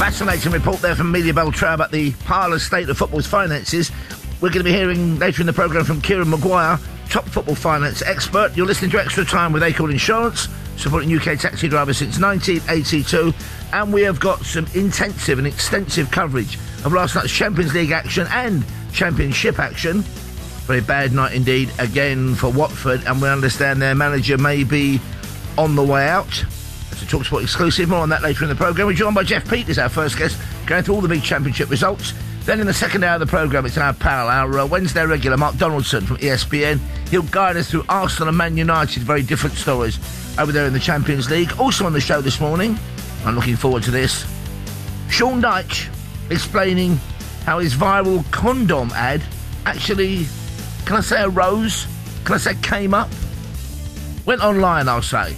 Fascinating report there from Amelia Beltrao about the parlous state of football's finances. We're going to be hearing later in the programme from Kieran Maguire, top football finance expert. You're listening to Extra Time with Acorn Insurance, supporting UK taxi drivers since 1982. And we have got some intensive and extensive coverage of last night's Champions League action and Championship action. Very bad night indeed, again, for Watford. And we understand their manager may be on the way out. It's a TalkSport exclusive. More on that later in the programme. We're joined by Jeff Peters, our first guest, going through all the big championship results. Then in the second hour of the programme, it's our pal, our Wednesday regular, Mark Donaldson from ESPN. He'll guide us through Arsenal and Man United, very different stories over there in the Champions League. Also on the show this morning, I'm looking forward to this, Sean Dyche explaining how his viral condom ad actually, can I say arose? Can I say came up? Went online, I'll say.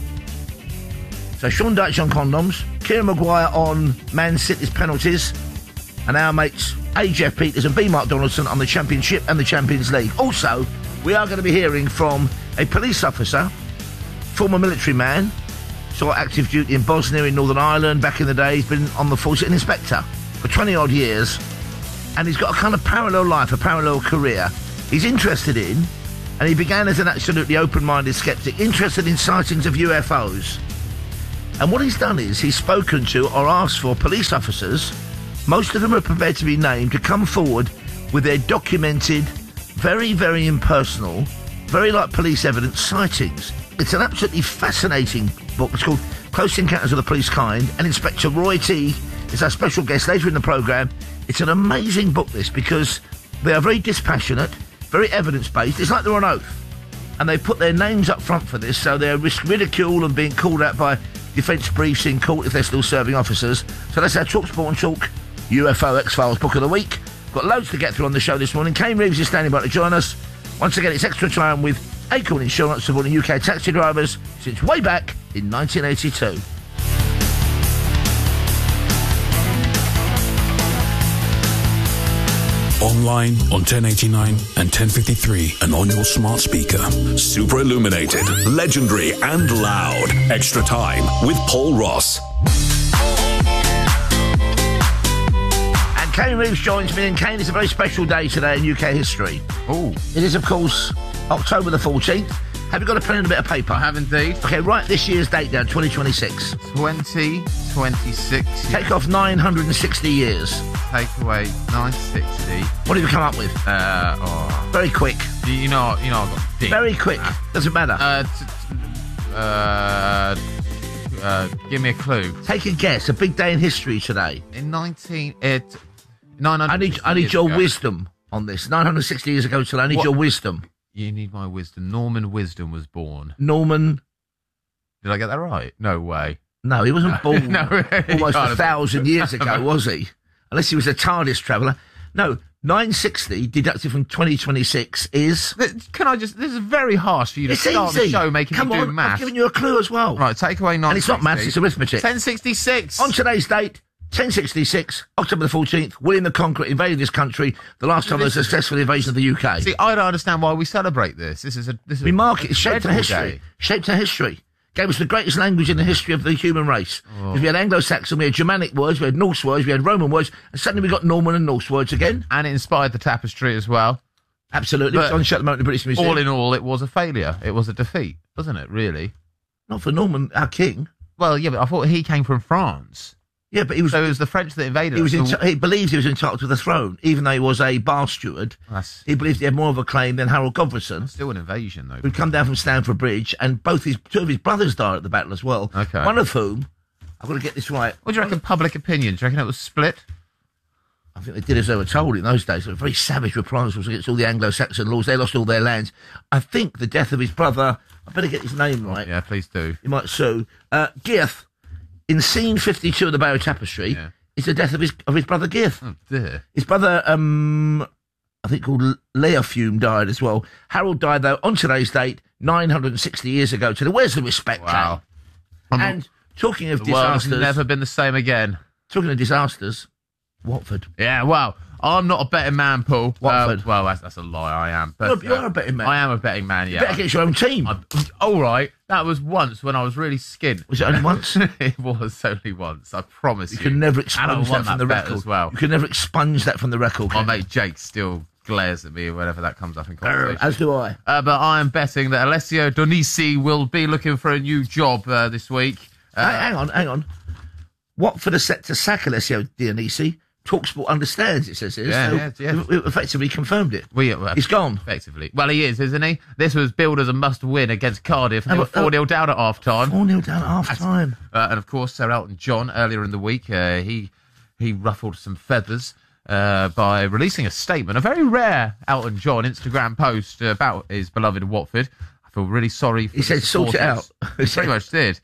So Sean Dyche on condoms, Kieran Maguire on Man City's penalties, and our mates A. Jeff Peters and B. Mark Donaldson on the Championship and the Champions League. Also, we are going to be hearing from a police officer, former military man, saw active duty in Bosnia, in Northern Ireland back in the day. He's been on the force, an inspector for 20-odd years, and he's got a kind of parallel life, a parallel career. He's interested in, and he began as an absolutely open-minded skeptic, interested in sightings of UFOs. And what he's done is he's spoken to or asked for police officers, most of them are prepared to be named, to come forward with their documented, very, very impersonal, very like police evidence sightings. It's an absolutely fascinating book. It's called Close Encounters of the Police Kind, and Inspector Roy T is our special guest later in the programme. It's an amazing book, this, because they are very dispassionate, very evidence-based. It's like they're on oath. And they put their names up front for this, so they risk ridicule and being called out by defence briefs in court if they're still serving officers. So that's our TalkSport and Talk UFO X-Files book of the week. Got loads to get through on the show this morning. Kane Reeves is standing by to join us. Once again, it's Extra Time with Acorn Insurance, supporting UK taxi drivers since way back in 1982. Online on 1089 and 1053 and on your smart speaker. Super illuminated, legendary and loud. Extra Time with Paul Ross. And Kane Reeves joins me, and Kane, it's a very special day today in UK history. Oh. It is, of course, October the 14th. Have you got a pen and a bit of paper? I have indeed. Okay, write this year's date down, 2026. 2026. Take off 960 years. Take away 960. What have you come up with? Very quick. You know I've got big. Very quick. Doesn't matter. Give me a clue. Take a guess. A big day in history today. In 900. I need your wisdom on this. 960 years ago today. I need your wisdom. You need my wisdom. Norman Wisdom was born. Norman. Did I get that right? No way. No, he wasn't born No, almost 1,000 years ago, was he? Unless he was a TARDIS traveller. No, 960 deducted from 2026 is... Can I just... This is very harsh for you to start easy. the show making Come me do on, maths. I've given you a clue as well. Right, take away 960. And it's not maths, it's arithmetic. 1066. On today's date, 1066, October the 14th, William the Conqueror invaded this country, the last time there was a successful invasion of the UK. See, I don't understand why we celebrate this. This is we mark it. It's shaped our history. Day. Shaped our history. Gave us the greatest language in the history of the human race. Because we had Anglo-Saxon, we had Germanic words, we had Norse words, we had Roman words, and suddenly we got Norman and Norse words again. And it inspired the tapestry as well. Absolutely. It's on show at the moment at the British Museum. All in all, it was a failure. It was a defeat, wasn't it, really? Not for Norman, our king. Well, yeah, but I thought he came from France. Yeah, but he was... So it was the French that invaded he believed he was entitled to the throne, even though he was a bar steward. He believed he had more of a claim than Harold Godwinson. Still an invasion, though. Who'd come down from Stamford Bridge, and two of his brothers died at the battle as well. Okay. One of whom, I've got to get this right. What do you reckon, public opinion? Do you reckon it was split? I think they did as they were told in those days. They were very savage reprisals against all the Anglo-Saxon lords. They lost all their lands. I think the death of his brother, I better get his name right. Yeah, please do. You might sue. Gyrth, in scene 52 of the Barrow Tapestry, is the death of his brother Gyrth. Oh, dear. His brother, I think called Leofume, died as well. Harold died, though, on today's date, 960 years ago. Where's the respect? Wow. And talking of the world has disasters... never been the same again. Talking of disasters, Watford. Yeah, well, I'm not a betting man, Paul. Watford. Well, that's a lie. I am. But, You are a betting man. I am a betting man, yeah. Bet against your own team. All right. That was once when I was really skint. Was it only once? It was only once. I promise you. You can never And I expunge won that from the bet record. as well. You can never expunge that from the record. My mate Jake still glares at me whenever that comes up in conversation. As do I. But I am betting that Alessio Donisi will be looking for a new job this week. Hang on. Watford are set to sack Alessio Dionisi. TalkSport understands, it says here. Yeah. We effectively confirmed it. Well, He's gone. Effectively. Well, he is, isn't he? This was billed as a must-win against Cardiff. And they were 4-0 down at half-time. 4-0 down at half-time. And, of course, Sir Elton John, earlier in the week, he ruffled some feathers by releasing a statement, a very rare Elton John Instagram post about his beloved Watford. I feel really sorry for He said, sort it out. He pretty much did.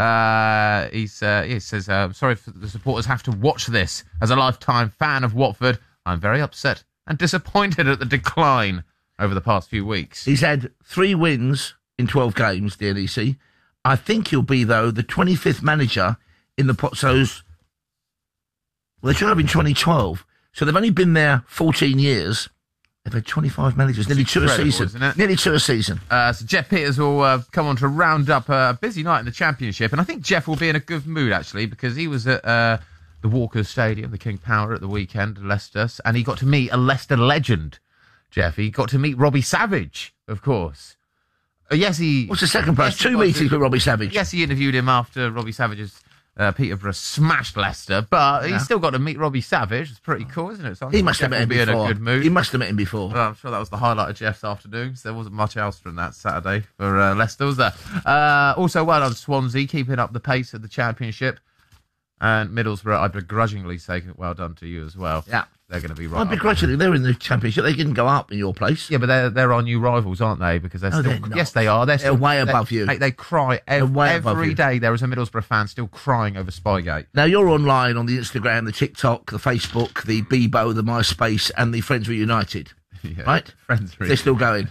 He says, I'm sorry for the supporters have to watch this. As a lifetime fan of Watford, I'm very upset and disappointed at the decline over the past few weeks. He's had 3 wins in 12 games, Dionisi. I think he'll be, though, the 25th manager in the Pozzos. Well, they tried in 2012, so they've only been there 14 years. They've had 25 managers, nearly 2 a season. Isn't it? Nearly 2 a season. So Jeff Peters will come on to round up a busy night in the Championship, and I think Jeff will be in a good mood, actually, because he was at the Walker Stadium, the King Power, at the weekend, Leicester, and he got to meet a Leicester legend, Jeff. He got to meet Robbie Savage, of course. Yes, he... What's the second prize? 2 meetings with Robbie Savage. Yes, he interviewed him after Robbie Savage's Peterborough smashed Leicester, but he's still got to meet Robbie Savage. It's pretty cool, isn't it? So He must have met him be in before. a good mood. He must have met him before. Well, I'm sure that was the highlight of Jeff's afternoon. So there wasn't much else from that Saturday for Leicester, was there? Also, well done Swansea, keeping up the pace of the Championship. And Middlesbrough, I begrudgingly say well done to you as well. Yeah. They're going to be right. I begrudgingly, they're in the Championship. They didn't go up in your place. Yeah, but they're our new rivals, aren't they? Because they're still... they're not. Yes, they are. They're way above you. They cry way above every you. day. There is a Middlesbrough fan still crying over Spygate. Now, you're online on the Instagram, the TikTok, the Facebook, the Bebo, the MySpace, and the Friends Reunited. Yeah, right? Friends They're still going.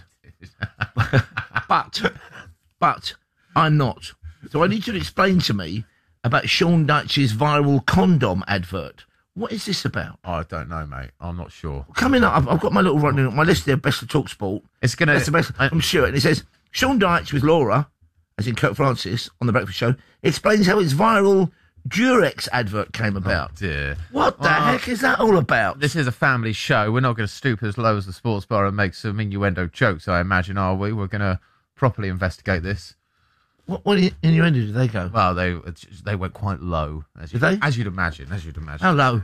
But I'm not. So I need you to explain to me about Sean Dyche's viral condom advert. What is this about? Oh, I don't know, mate. I'm not sure. Coming up, I've got my little running, my list there, Best of Talk Sport. It's going to... I'm sure. And it says, Sean Dyche with Laura, as in Kirk Francis, on The Breakfast Show, explains how his viral Durex advert came about. Oh, dear. What the heck is that all about? This is a family show. We're not going to stoop as low as the sports bar and make some innuendo jokes, I imagine, are we? We're going to properly investigate this. What innuendo did they go? Well, they went quite low. Did they? As you'd imagine. How low?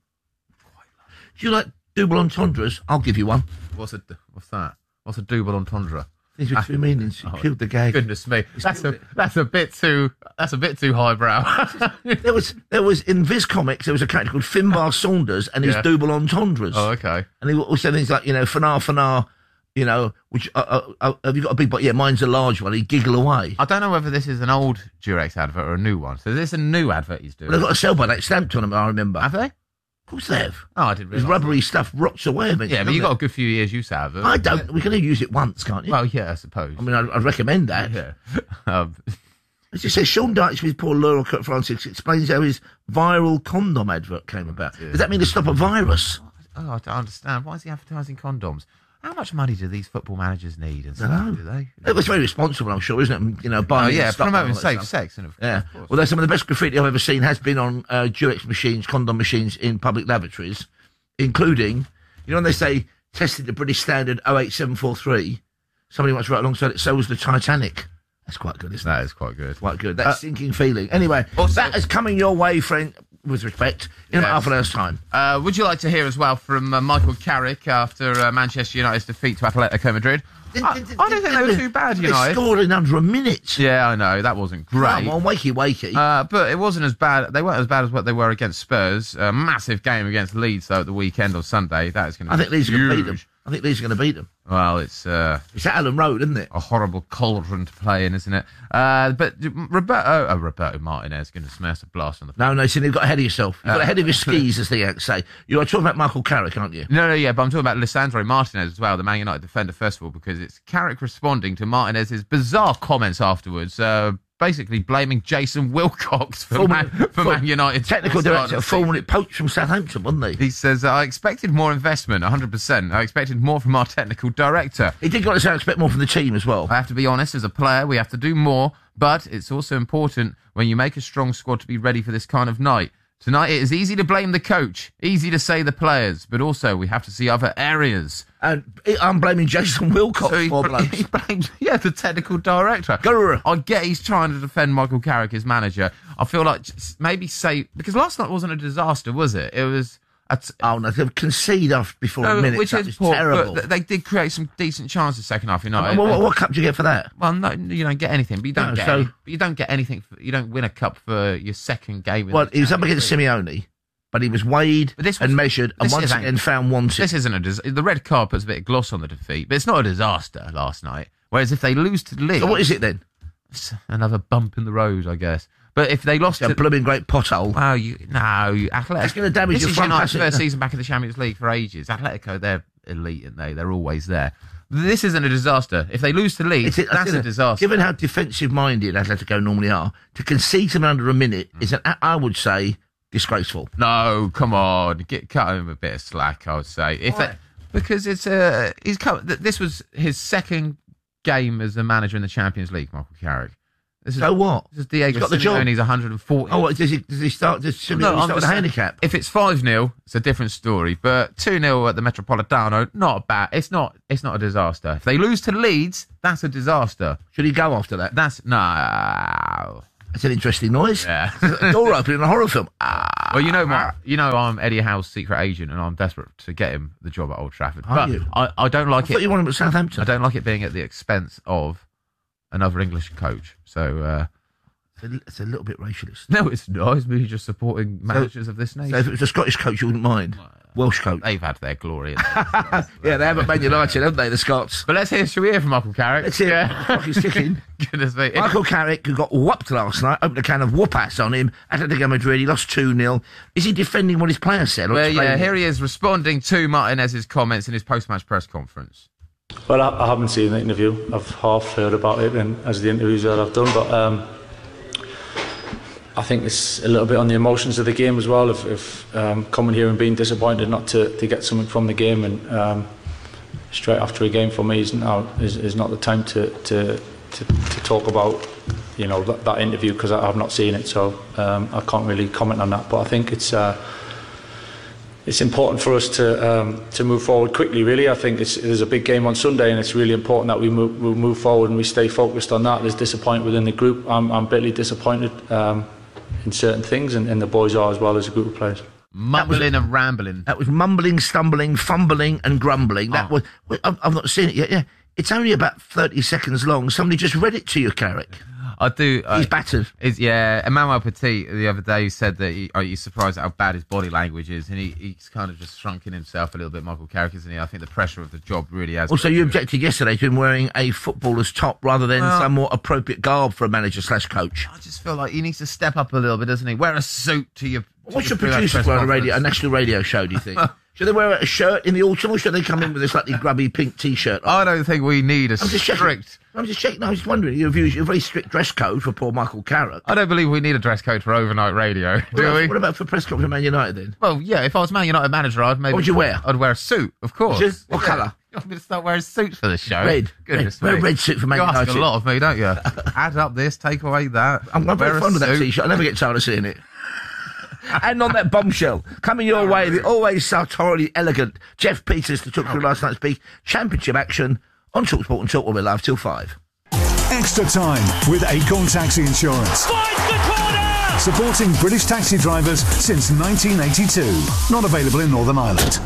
Do you like double entendres? I'll give you one. What's that? What's a double entendre? These are 2 meanings. You killed the gag. Goodness me, that's a bit too highbrow. There was in Viz Comics there was a character called Finbar Saunders and his double entendres. Oh, okay. And he was saying things like, fanar, which have you got a big butt? Yeah, mine's a large one. He'd giggle away. I don't know whether this is an old Durex advert or a new one. So is this a new advert he's doing? Well, they've got a sell-by date stamped on them, I remember. Have they? Of course they have. Oh, I didn't realise. This rubbery stuff rots away eventually. Yeah, but you've got a good few years use out of it. I don't. We can only use it once, can't you? Well, yeah, I suppose. I mean, I'd recommend that. Yeah. It just says, Sean Dyche with Paul Laura Kirk Francis explains how his viral condom advert came about. Does that mean to stop a virus? Oh, I don't understand. Why is he advertising condoms? How much money do these football managers need and stuff, do they? It was very responsible, I'm sure, isn't it? Buying promoting safe sex. And Although some of the best graffiti I've ever seen has been on Durex machines, condom machines in public lavatories, including, when they say, tested the British standard 08743, somebody once wrote alongside it, so was the Titanic. That's quite good, isn't it? That is quite good. Quite good. That sinking feeling. Anyway, that is coming your way, friend, with respect, in about half an hour's time. Would you like to hear as well from Michael Carrick after Manchester United's defeat to Atletico Madrid? I don't think they were too bad, United. They scored in under a minute. Yeah, I know. That wasn't great. Come on, wakey. But it wasn't as bad. They weren't as bad as what they were against Spurs. A massive game against Leeds, though, at the weekend on Sunday. That is going to be I think Leeds are going to beat huge. them. I think Leeds are going to beat them. Well, it's at Allen Road, isn't it? A horrible cauldron to play in, isn't it? But Roberto Martinez, goodness me, that's a blast on the... No, so you've got ahead of yourself. You've got ahead of your skis, as they say. You are talking about Michael Carrick, aren't you? No, yeah, but I'm talking about Lisandro Martinez as well, the Man United defender, first of all, because it's Carrick responding to Martinez's bizarre comments afterwards, basically blaming Jason Wilcox for Man United. Technical director, formerly poached from Southampton, wasn't he? He says, I expected more investment, 100%. I expected more from our technical director. He did got to say I expect more from the team as well. I have to be honest, as a player, we have to do more, but it's also important when you make a strong squad to be ready for this kind of night. Tonight, it is easy to blame the coach, easy to say the players, but also we have to see other areas. And I'm blaming Jason Wilcox. So he blames the technical director. Grr. I get he's trying to defend Michael Carrick as manager. I feel like maybe say... Because last night wasn't a disaster, was it? It was... Oh, no, they concede off before a minute. Which is poor, terrible. But they did create some decent chances second half, United. What cup do you get for that? Well, no, you don't get anything. But you don't get anything. You don't win a cup for your second game. Well, he was up against Simeone, but he was weighed and measured, and once again found wanted. This isn't the red card puts a bit of gloss on the defeat, but it's not a disaster last night. Whereas if they lose to Leeds... So what is it then? It's another bump in the road, I guess. But if they lost a blooming great pothole. Well, Atletico. That's going to damage your front. This is United's first season back in the Champions League for ages. Atletico, they're elite, and they're always there. This isn't a disaster. If they lose to Leeds, that's a disaster. Given how defensive-minded Atletico normally are, to concede them under a minute is, I would say, disgraceful. No, come on, cut him a bit of slack. I would say because this was his second game as a manager in the Champions League, Michael Carrick. So what? This is Diego Simeone's 140. Oh, does he start? Does Simeone start with a handicap? If it's 5-0, it's a different story. But 2-0 at the Metropolitano, not bad. It's not a disaster. If they lose to Leeds, that's a disaster. Should he go after that? No. That's an interesting noise. Yeah. A door opening in a horror film. Well, I'm Eddie Howe's secret agent, and I'm desperate to get him the job at Old Trafford. Are you? I don't like it. I thought you wanted him at Southampton. I don't like it being at the expense of another English coach. So it's a little bit racialist. No, it's not. It's me just supporting managers of this nation. So if it was a Scottish coach, you wouldn't mind. Welsh coach. They've had their glory. Yeah, they haven't Man United, haven't they, the Scots? But should we hear from Michael Carrick? Let's hear it. Clock is ticking. Goodness me. Michael Carrick, who got whopped last night, opened a can of whoop-ass on him. Atletico Madrid, he lost 2-0. Is he defending what his players said? Well, yeah, here he is responding to Martinez's comments in his post-match press conference. Well, I haven't seen the interview. I've half heard about it and as the interviews that I've done, but I think it's a little bit on the emotions of the game as well. If coming here and being disappointed not to get something from the game, and straight after a game for me is not the time to talk about that interview, because I have not seen it, so I can't really comment on that. But I think it's important for us to move forward quickly, really. I think there's a big game on Sunday, and it's really important that we move forward and we stay focused on that. There's disappointment within the group. I'm bitterly disappointed in certain things, and the boys are as well, as a group of players. Mumbling and rambling. That was mumbling, stumbling, fumbling and grumbling. That was. I've not seen it yet. Yeah, it's only about 30 seconds long. Somebody just read it to you, Carrick. I do. He's battered. Emmanuel Petit the other day said that he's surprised at how bad his body language is, and he's kind of just shrunken himself a little bit, Michael Carrick, isn't he? I think the pressure of the job really has... Also, you objected yesterday to him wearing a footballer's top rather than some more appropriate garb for a manager/coach. I just feel like he needs to step up a little bit, doesn't he? Wear a suit to your... What's your producer wear on a national radio show, do you think? Should they wear a shirt in the autumn, or should they come in with a slightly grubby pink T-shirt on? I don't think we need a strict... I'm just checking. I was just wondering, your very strict dress code for poor Michael Carrick. I don't believe we need a dress code for overnight radio, do we? What about for press conference of Man United then? Well, yeah, if I was Man United manager, I'd maybe... What would you wear? I'd wear a suit, of course. What colour? You want me to start wearing suits for this show? Red. Goodness me. Wear a red suit for Man United. You ask a lot of me, don't you? Add up this, take away that. I'm very fond of that T-shirt. I never get tired of seeing it. And on that bombshell, coming your way, the always sartorially elegant Jeff Peters to talk through last night's big championship action on TalkSport and Talk. We'll be live till 5. Extra time with Acorn Taxi Insurance. Finds the corner! Supporting British taxi drivers since 1982. Not available in Northern Ireland.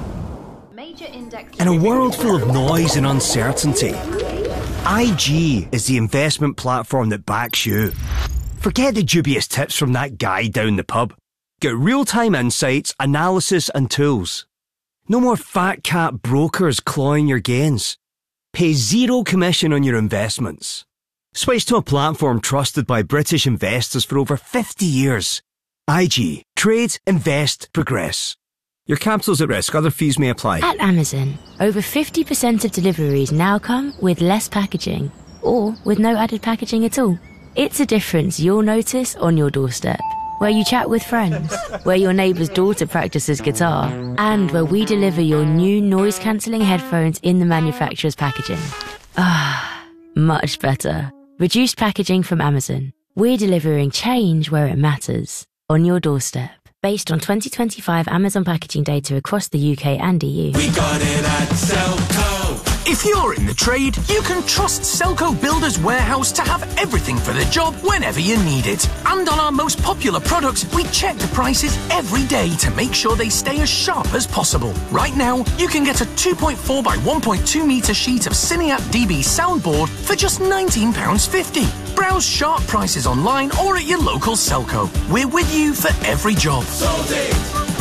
In a world full of noise and uncertainty, IG is the investment platform that backs you. Forget the dubious tips from that guy down the pub. Get real-time insights, analysis and tools. No more fat cat brokers clawing your gains. Pay zero commission on your investments. Switch to a platform trusted by British investors for over 50 years. IG. Trade, invest, progress. Your capital's at risk. Other fees may apply. At Amazon, over 50% of deliveries now come with less packaging or with no added packaging at all. It's a difference you'll notice on your doorstep, where you chat with friends, where your neighbour's daughter practices guitar, and where we deliver your new noise-cancelling headphones in the manufacturer's packaging. Ah, much better. Reduced packaging from Amazon. We're delivering change where it matters, on your doorstep. Based on 2025 Amazon packaging data across the UK and EU. We got it at Selco. If you're in the trade, you can trust Selco Builders Warehouse to have everything for the job whenever you need it. And on our most popular products, we check the prices every day to make sure they stay as sharp as possible. Right now, you can get a 2.4 by 1.2 metre sheet of Cineapp DB soundboard for just £19.50. Browse sharp prices online or at your local Selco. We're with you for every job. Sold it.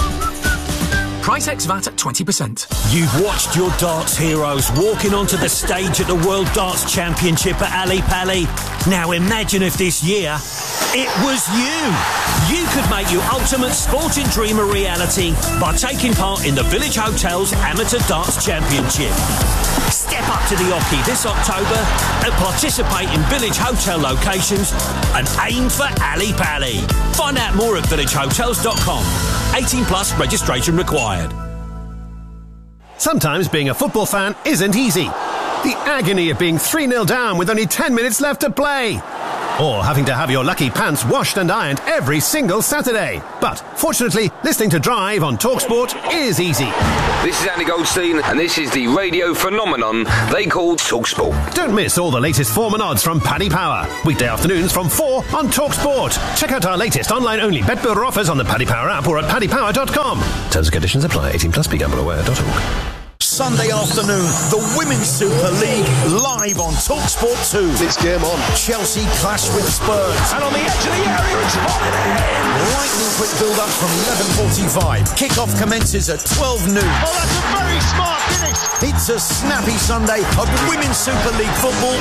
Price ex VAT at 20%. You've watched your darts heroes walking onto the stage at the World Darts Championship at Ali Pali. Now imagine if this year it was you. You could make your ultimate sporting dream a reality by taking part in the Village Hotels Amateur Darts Championship. Step up to the Oki this October and participate in Village Hotel locations and aim for Ali Pali. Find out more at villagehotels.com. 18 plus registration required. Sometimes being a football fan isn't easy. The agony of being 3-0 down with only 10 minutes left to play. Or having to have your lucky pants washed and ironed every single Saturday. But fortunately, listening to Drive on TalkSport is easy. This is Andy Goldstein, and this is the radio phenomenon they call TalkSport. Don't miss all the latest form and odds from Paddy Power. Weekday afternoons from 4 on TalkSport. Check out our latest online-only bet builder offers on the Paddy Power app or at paddypower.com. Terms and conditions apply. 18 plus. BeGambleAware.org. Sunday afternoon, the Women's Super League live on TalkSport 2. This game on. Chelsea clash with Spurs. And on the edge of the area, it's volleyed in. Lightning quick build-up from 11:45. Kick-off commences at 12 noon. Oh, that's a very smart finish. It's a snappy Sunday of Women's Super League football